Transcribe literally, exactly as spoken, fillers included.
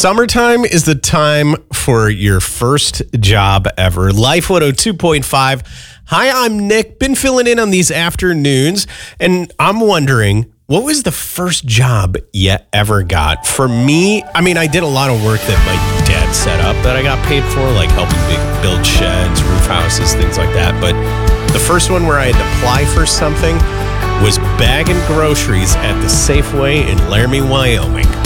Summertime is the time for your first job ever. Life one oh two point five. Hi, I'm Nick. Been filling in on these afternoons, and I'm wondering, what was the first job you ever got? For me, I mean, I did a lot of work that my dad set up that I got paid for, like helping build sheds, roof houses, things like that. But the first one where I had to apply for something was bagging groceries at the Safeway in Laramie, Wyoming.